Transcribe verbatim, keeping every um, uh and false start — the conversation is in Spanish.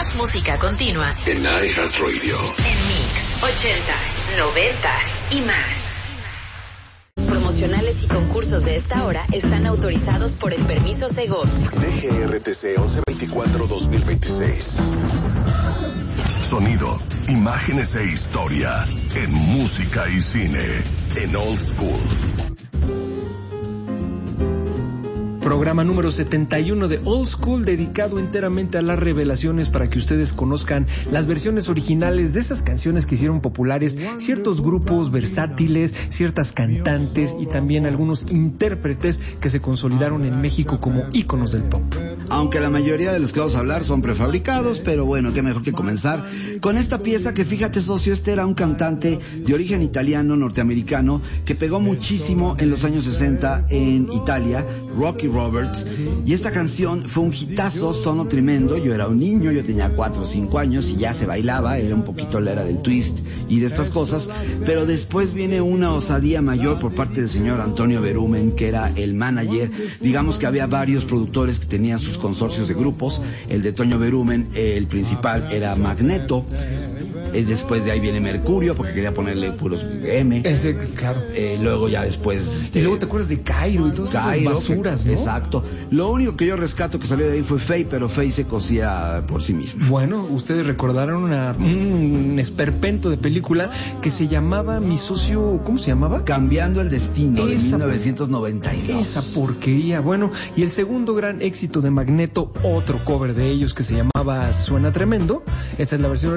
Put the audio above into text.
Más música continua en iHeartRadio. En Mix, ochentas, noventas y más. Los promocionales y concursos de esta hora están autorizados por el permiso Segov. D G R T C once veinticuatro dos mil veintiséis. Sonido, imágenes e historia en música y cine en Old School. Programa número setenta y uno de Old School, dedicado enteramente a las revelaciones para que ustedes conozcan las versiones originales de esas canciones que hicieron populares ciertos grupos versátiles, ciertas cantantes y también algunos intérpretes que se consolidaron en México como íconos del pop. Aunque la mayoría de los que vamos a hablar son prefabricados, pero bueno, qué mejor que comenzar con esta pieza que, fíjate, socio, este era un cantante de origen italiano, norteamericano, que pegó muchísimo en los años sesenta en Italia, Rocky Roberts, y esta canción fue un hitazo, sonó tremendo. Yo era un niño, yo tenía cuatro o cinco años y ya se bailaba, era un poquito la era del twist y de estas cosas, pero después viene una osadía mayor por parte del señor Antonio Berumen, que era el manager. Digamos que había varios productores que tenían sus consorcios de grupos. El de Toño Berumen, el principal era Magneto. Después de ahí viene Mercurio, porque quería ponerle puros M. Ese, claro. Eh, luego ya después... Este, y luego te acuerdas de Cairo y todas Cairo, esas basuras, que, ¿no? Exacto. Lo único que yo rescato que salió de ahí fue Faye, pero Faye se cosía por sí misma. Bueno, ustedes recordaron una, un esperpento de película que se llamaba Mi Socio... ¿Cómo se llamaba? Cambiando el Destino, esa, de mil novecientos noventa y dos. Esa porquería. Bueno, y el segundo gran éxito de Magneto, otro cover de ellos que se llamaba Suena Tremendo. Esta es la versión original.